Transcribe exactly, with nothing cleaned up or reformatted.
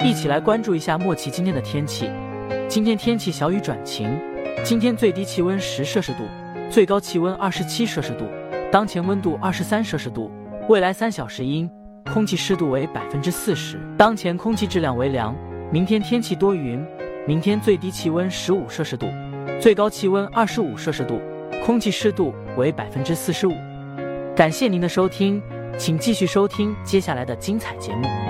一起来关注一下莫奇今天的天气。今天天气小雨转晴，今天最低气温十摄氏度，最高气温二十七摄氏度，当前温度二十三摄氏度。未来三小时阴，空气湿度为百分之四十，当前空气质量为良。明天天气多云，明天最低气温十五摄氏度，最高气温二十五摄氏度，空气湿度为百分之四十五。感谢您的收听，请继续收听接下来的精彩节目。